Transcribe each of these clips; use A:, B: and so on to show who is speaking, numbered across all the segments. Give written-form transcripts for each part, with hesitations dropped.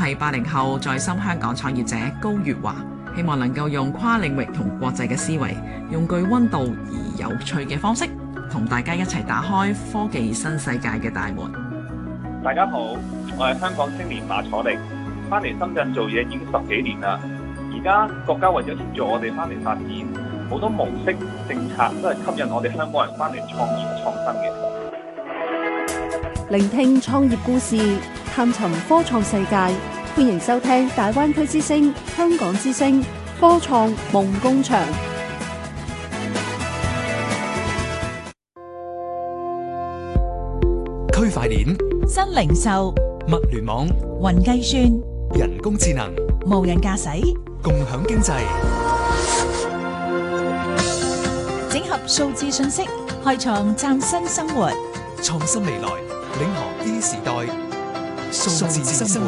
A: 係80後在深香港創業者高月華，希望能夠用跨領域同國際嘅思維，用具溫度而有趣嘅方式，同大家一齊打開科技新世界嘅大門。
B: 大家好，我係香港青年馬楚力，翻嚟深圳做嘢已經10幾年啦。而家國家為咗協助我哋翻嚟發展，好多模式政策都係吸引我哋香港人翻嚟創業創新嘅。
C: 聆聽創業故事，探尋科創世界，歡迎收聽大灣區之聲、香港之聲科創夢工場。
D: 區塊鏈、
E: 新零售、
D: 物聯網、
E: 雲計算、
D: 人工智能、
E: 無人駕駛、
D: 共享經濟，
E: 整合數字信息，開創嶄新生活。
D: 創新未來，領航 E 時代，數字生活。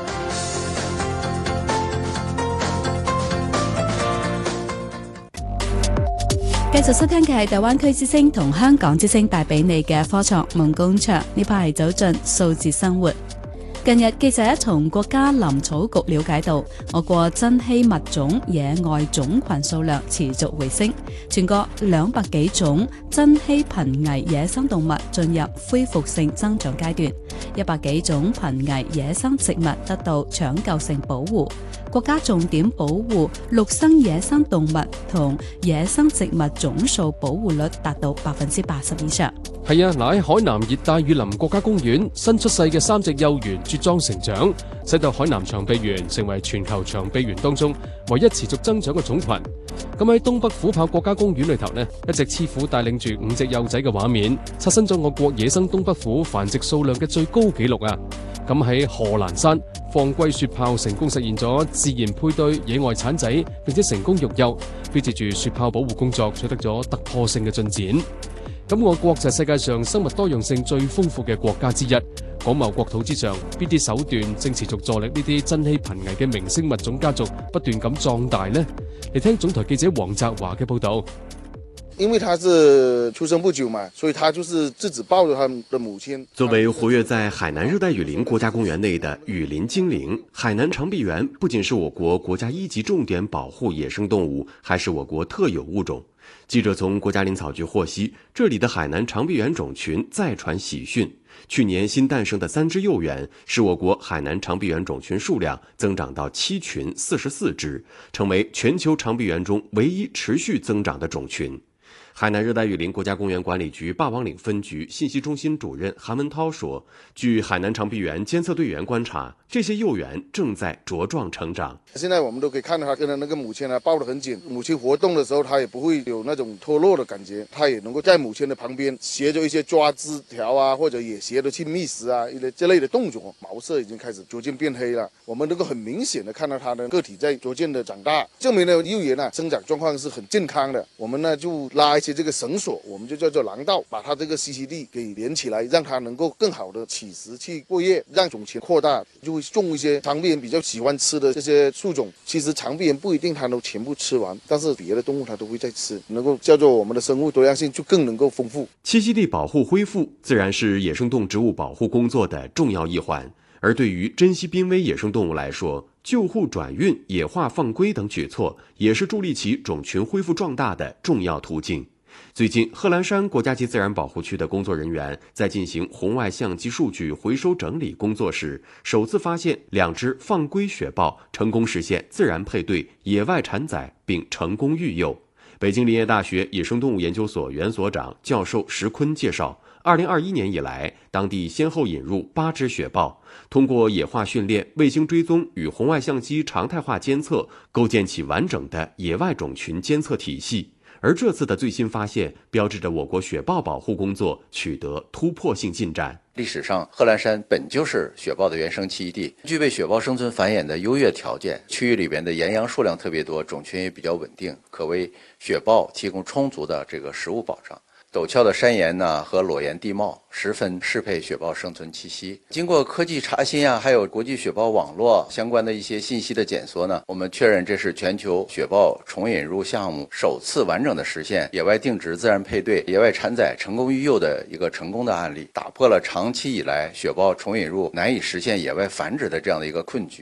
C: 繼續收聽嘅係大灣區之聲同香港之聲帶俾你嘅科創夢工場，呢排係走進數字生活。近日記者從國家林草局了解到，我國珍稀物種野外種群數量持續回升，全國200幾種珍稀瀕危野生動物進入恢復性增長階段，100幾種瀕危野生植物得到搶救性保護。國家重點保護陸生野生動物同野生植物總數保護率達到80%以上。
F: 係啊，嗱，喺海南熱帶雨林國家公園，新出世嘅3隻幼猿茁壯成長，使到海南長臂猿成為全球長臂猿當中唯一持續增長嘅種群。咁喺東北虎豹國家公園裏頭呢，一隻雌虎帶領住5隻幼仔嘅畫面，刷新咗我國野生東北虎繁殖數量嘅最高紀錄啊！咁喺賀蘭山，放歸雪豹成功實現咗自然配對野外產仔，並且成功育幼，標誌住雪豹保護工作取得咗突破性嘅進展。咁我國就係世界上生物多樣性最豐富嘅國家之一，廣袤國土之上，邊啲手段正持續助力呢啲珍稀瀕危嘅明星物種家族不斷咁壯大呢？嚟聽總台記者黃澤華嘅報道。
G: 因為他是出生不久嘛，所以他就是自己抱着他的母親。
H: 作為活躍在海南熱帶雨林國家公園內的雨林精靈，海南長臂猿不僅是我國國家1級重點保護野生動物，還是我國特有物種。記者從國家林草局獲悉，這裡的海南長臂猿種群再傳喜訊，去年新誕生的3隻幼猿，使我國海南長臂猿種群數量增長到7群44隻，成為全球長臂猿中唯一持續增長的種群。海南熱帶雨林國家公園管理局霸王嶺分局信息中心主任韓文濤說，據海南長臂猿監測隊員觀察，這些幼猿正在茁壯成長。
G: 現在我們都可以看到它跟那個母親抱得很緊，母親活動的時候它也不會有那種脫落的感覺，它也能夠在母親的旁邊學着一些抓枝條啊，或者也學着去覓食啊，這類的動作。毛色已經開始逐漸變黑了，我們能夠很明顯的看到它的個體在逐漸的長大，證明呢幼猿生長狀況是很健康的。我們呢就拉一些這個繩索，我們就叫做廊道，把它這個棲息地給連起來，讓它能夠更好的起食去過夜，讓種群擴大。就會種一些長臂猿比較喜歡吃的這些樹種，其實長臂猿不一定它能全部吃完，但是別的動物它都會在吃，能夠叫做我們的生物多樣性就更能夠豐富。
H: 棲息地保護恢復自然是野生動植物保護工作的重要一環，而對於珍稀瀕危野生動物來說，救護轉運、野化放歸等舉措也是助力其種群恢復壯大的重要途徑。最近，賀蘭山國家級自然保護區的工作人員在進行紅外相機數據回收整理工作時，首次發現2隻放歸雪豹成功實現自然配對、野外產崽並成功育幼。北京林業大學野生動物研究所原所長教授石坤介紹，2021年以來，當地先後引入8隻雪豹，通過野化訓練、衛星追蹤與紅外相機常態化監測，構建起完整的野外種群監測體系。而這次的最新發現，標誌着我國雪豹保護工作取得突破性進展。
I: 歷史上，賀蘭山本就是雪豹的原生棲息地，具備雪豹生存繁衍的優越條件。區域裏邊的岩羊數量特別多，種群也比較穩定，可為雪豹提供充足的這個食物保障。陡峭的山岩呢和裸岩地貌十分適配雪豹生存棲息。經過科技查詢啊，還有國際雪豹網絡相關的一些信息的檢索呢，我們確認這是全球雪豹重引入項目首次完整的實現野外定植、自然配對、野外產崽成功育幼的一個成功的案例，打破了長期以來雪豹重引入難以實現野外繁殖的這樣的一個困局。